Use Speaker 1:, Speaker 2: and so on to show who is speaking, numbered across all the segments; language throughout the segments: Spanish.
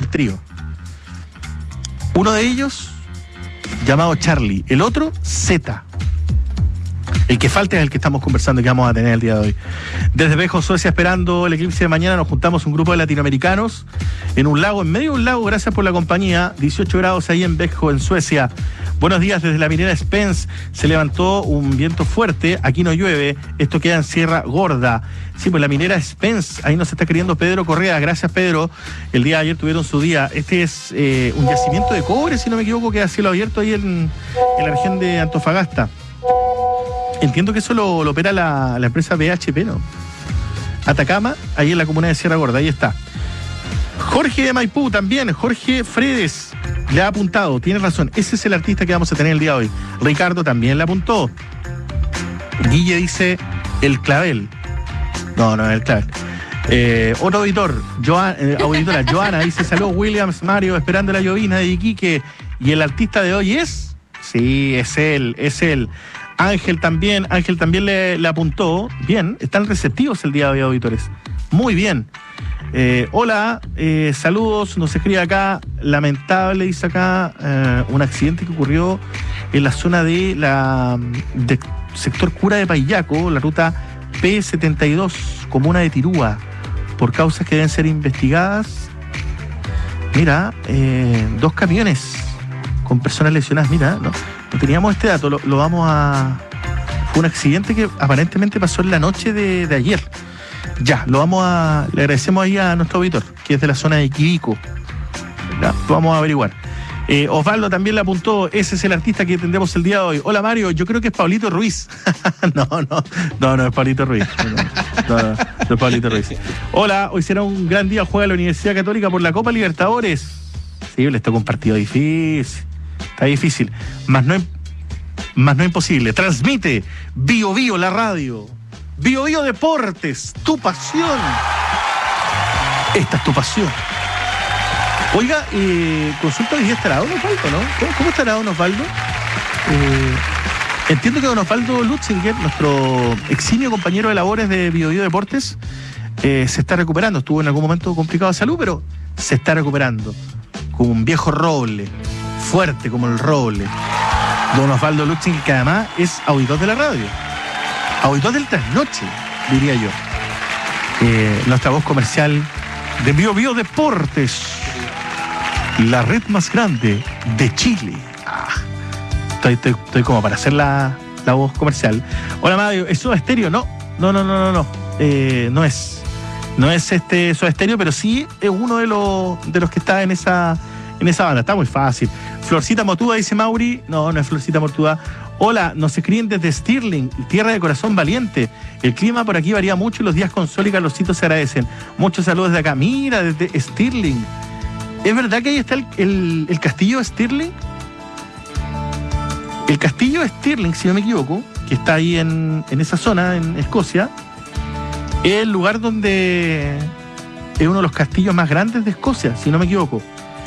Speaker 1: trío. Uno de ellos llamado Charlie, el otro Z. El que falta es el que estamos conversando y que vamos a tener el día de hoy. Desde Vejo, Suecia, esperando el eclipse de mañana, nos juntamos un grupo de latinoamericanos en un lago, en medio de un lago, gracias por la compañía. 18 grados ahí en Vejo, en Suecia. Buenos días, desde la minera Spence se levantó un viento fuerte, aquí no llueve, esto queda en Sierra Gorda. Sí, pues la minera Spence, ahí nos está queriendo Pedro Correa, gracias Pedro, el día de ayer tuvieron su día. Este es un yacimiento de cobre, si no me equivoco, queda a cielo abierto ahí en la región de Antofagasta. Entiendo que eso lo opera la empresa BHP, ¿no? Atacama, ahí en la comuna de Sierra Gorda, ahí está. Jorge de Maipú también, Jorge Fredes le ha apuntado, tiene razón, ese es el artista que vamos a tener el día de hoy. Ricardo también le apuntó. Guille dice el clavel. No es el clavel. Otro auditor, auditora Joana dice saludos Williams, Mario, esperando la llovina de Iquique. ¿Y el artista de hoy es? Sí, es él. Ángel también le apuntó. Bien, están receptivos el día de hoy, auditores. Muy bien. Hola, saludos, nos escribe acá, lamentable, dice acá, un accidente que ocurrió en la zona de sector Cura de Paillaco, la ruta P72, comuna de Tirúa, por causas que deben ser investigadas. Mira, 2 camiones con personas lesionadas, mira, no teníamos este dato, lo vamos a... Fue un accidente que aparentemente pasó en la noche de ayer. Ya, le agradecemos ahí a nuestro auditor, que es de la zona de Quibico. Ya, lo vamos a averiguar. Osvaldo también le apuntó, ese es el artista que tendremos el día de hoy. Hola Mario, yo creo que es Pablito Ruiz. No es Pablito Ruiz. No es Pablito Ruiz. Hola, hoy será un gran día, juega la Universidad Católica por la Copa Libertadores. Sí, les tocó un partido difícil. Está difícil. Más no imposible. Transmite Bio Bio, la radio. Bio Bio Deportes, tu pasión. Esta es tu pasión. Oiga, consulta hoy día estará Don Osvaldo, ¿no? ¿Cómo estará Don Osvaldo? Entiendo que Don Osvaldo Lutzinger, nuestro eximio compañero de labores de Bio Bio Deportes, se está recuperando. Estuvo en algún momento complicado de salud, pero se está recuperando. Como un viejo roble, fuerte como el roble. Don Osvaldo Lutzinger, que además es auditor de la radio. Auditor del trasnoche, diría yo. Nuestra voz comercial de Bio Bio Deportes, la red más grande de Chile. Estoy como para hacer la voz comercial. Hola Mario, ¿es Soda Stereo? No. No es Soda Stereo, pero sí es uno de los que está en esa banda. Está muy fácil. Florcita Motuda, dice Mauri. No es Florcita Motuda. Hola, nos escriben desde Stirling, tierra de corazón valiente. El clima por aquí varía mucho y los días con sol y calorcito se agradecen. Muchos saludos desde acá. Mira, desde Stirling. ¿Es verdad que ahí está el castillo de Stirling? El castillo de Stirling, si no me equivoco, que está ahí en esa zona, en Escocia, es el lugar donde es uno de los castillos más grandes de Escocia, si no me equivoco.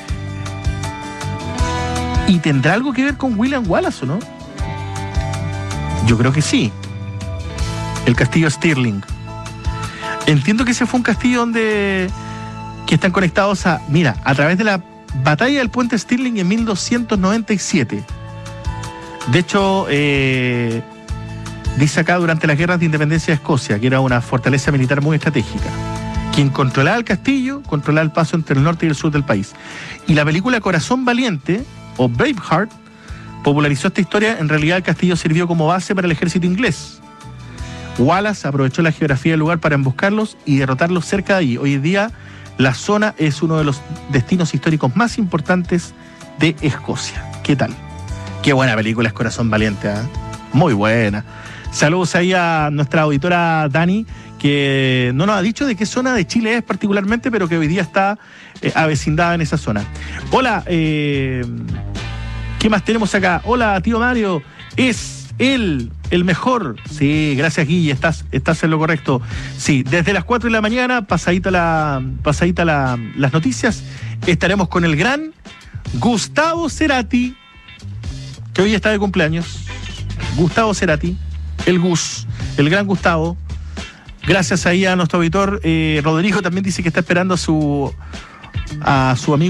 Speaker 1: ¿Y tendrá algo que ver con William Wallace o no? Yo creo que sí. El castillo Stirling. Entiendo que ese fue un castillo que están conectados a través de la batalla del puente Stirling en 1297. De hecho, dice acá, durante las guerras de independencia de Escocia, que era una fortaleza militar muy estratégica. Quien controlaba el castillo, controlaba el paso entre el norte y el sur del país. Y la película Corazón Valiente, o Braveheart, popularizó esta historia. En realidad el castillo sirvió como base para el ejército inglés. Wallace aprovechó la geografía del lugar para emboscarlos y derrotarlos cerca de allí. Hoy en día la zona es uno de los destinos históricos más importantes de Escocia. ¿Qué tal? Qué buena película es Corazón Valiente, ¿eh? Muy buena. Saludos ahí a nuestra auditora Dani, que no nos ha dicho de qué zona de Chile es particularmente, pero que hoy día está avecindada en esa zona. Hola, ¿qué más tenemos acá? Hola, tío Mario, es él el mejor. Sí, gracias Guille, estás en lo correcto. Sí, desde las 4 de la mañana, pasadita las noticias, estaremos con el gran Gustavo Cerati, que hoy está de cumpleaños. Gustavo Cerati, el Gus, el gran Gustavo. Gracias ahí a nuestro auditor. Rodrigo también dice que está esperando a su amigo